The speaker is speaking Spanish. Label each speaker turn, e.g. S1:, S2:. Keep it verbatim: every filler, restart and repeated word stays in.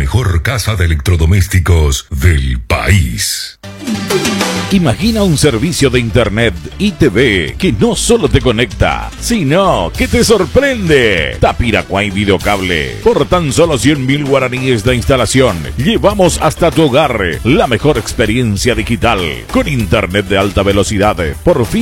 S1: mejor casa de electrodomésticos del país.
S2: Imagina un servicio de internet y T V que no solo te conecta, sino que te sorprende. Tapiraquay Videocable. Por tan solo cien mil guaraníes de instalación, llevamos hasta tu hogar la mejor experiencia digital con internet de alta velocidad por fin.